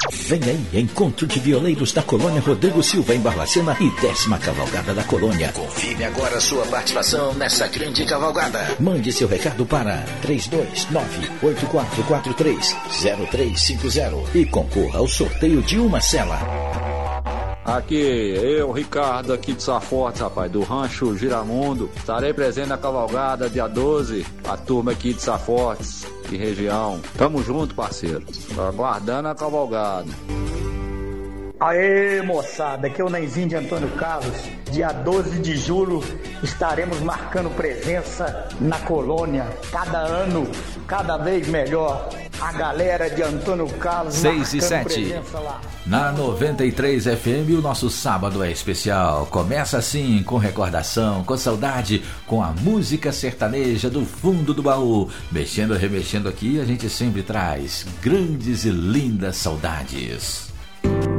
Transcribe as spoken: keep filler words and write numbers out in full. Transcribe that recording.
Vem aí, Encontro de Violeiros da Colônia Rodrigo Silva em Barbacena e décima Cavalgada da Colônia. Confirme agora a sua participação nessa grande cavalgada. Mande seu recado para três dois nove, oito quatro quatro três, zero três cinco zero e concorra ao sorteio de uma cela. Aqui, eu, Ricardo, aqui de Safortes, rapaz, do Rancho Giramundo. Estarei presente na cavalgada dia doze, a turma aqui de Safortes e região. Tamo junto, parceiro. Aguardando a cavalgada. Aê, moçada, aqui é o Nenzinho de Antônio Carlos. Dia doze de julho estaremos marcando presença na colônia. Cada ano, cada vez melhor. A galera de Antônio Carlos seis e sete. Lá. Na noventa e três F M, o nosso sábado é especial. Começa assim, com recordação, com saudade, com a música sertaneja do fundo do baú. Mexendo, remexendo aqui, a gente sempre traz grandes e lindas saudades.